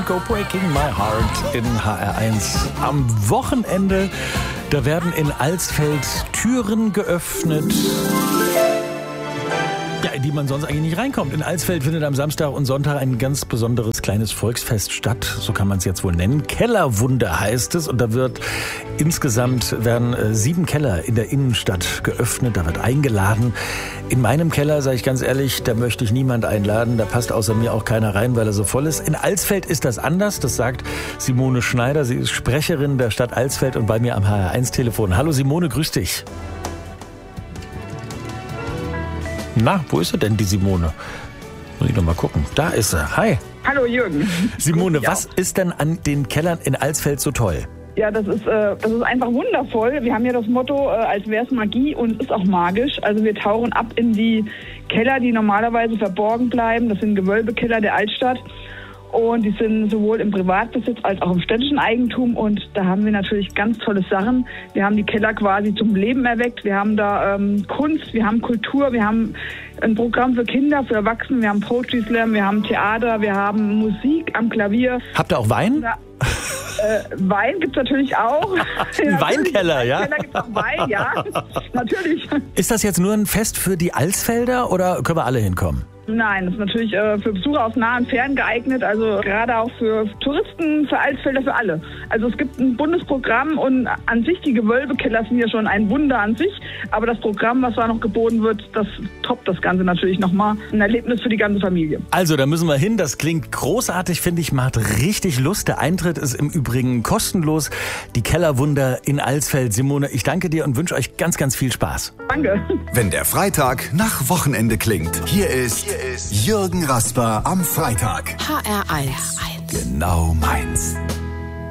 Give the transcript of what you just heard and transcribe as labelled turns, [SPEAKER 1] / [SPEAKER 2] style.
[SPEAKER 1] Go Breaking My Heart in HR1. Am Wochenende, da werden in Alsfeld Türen geöffnet, ja, in die man sonst eigentlich nicht reinkommt. In Alsfeld findet am Samstag und Sonntag ein ganz besonderes kleines Volksfest statt. So kann man es jetzt wohl nennen. Kellerwunder heißt es. Und da werden 7 Keller in der Innenstadt geöffnet. Da wird eingeladen. In meinem Keller, sage ich ganz ehrlich, da möchte ich niemand einladen. Da passt außer mir auch keiner rein, weil er so voll ist. In Alsfeld ist das anders. Das sagt Simone Schneider. Sie ist Sprecherin der Stadt Alsfeld und bei mir am HR1-Telefon. Hallo Simone, grüß dich. Na, wo ist sie denn, die Simone? Muss ich doch mal gucken. Da ist sie. Hi.
[SPEAKER 2] Hallo Jürgen.
[SPEAKER 1] Simone, was ist denn an den Kellern in Alsfeld so toll?
[SPEAKER 2] Ja, das ist einfach wundervoll. Wir haben ja das Motto, als wäre es Magie und ist auch magisch. Also wir tauchen ab in die Keller, die normalerweise verborgen bleiben. Das sind Gewölbekeller der Altstadt. Und die sind sowohl im Privatbesitz als auch im städtischen Eigentum. Und da haben wir natürlich ganz tolle Sachen. Wir haben die Keller quasi zum Leben erweckt. Wir haben da Kunst, wir haben Kultur, wir haben ein Programm für Kinder, für Erwachsene. Wir haben Poetry Slam, wir haben Theater, wir haben Musik am Klavier.
[SPEAKER 1] Habt ihr auch Wein?
[SPEAKER 2] Wein gibt's natürlich auch.
[SPEAKER 1] Ein Weinkeller, ja?
[SPEAKER 2] Im Keller gibt's auch Wein, ja. Natürlich.
[SPEAKER 1] Ist das jetzt nur ein Fest für die Alsfelder oder können wir alle hinkommen?
[SPEAKER 2] Nein, das ist natürlich für Besucher aus nah und fern geeignet, also gerade auch für Touristen, für Alsfelder, für alle. Also es gibt ein Bundesprogramm und an sich die Gewölbekeller sind ja schon ein Wunder an sich, aber das Programm, was da noch geboten wird, das toppt das Ganze natürlich nochmal. Ein Erlebnis für die ganze Familie.
[SPEAKER 1] Also, da müssen wir hin, das klingt großartig, finde ich, macht richtig Lust. Der Eintritt ist im Übrigen kostenlos. Die Kellerwunder in Alsfeld. Simone, ich danke dir und wünsche euch ganz, ganz viel Spaß.
[SPEAKER 2] Danke.
[SPEAKER 3] Wenn der Freitag nach Wochenende klingt, hier ist Jürgen Rasper am Freitag.
[SPEAKER 4] HR1.
[SPEAKER 3] Genau meins.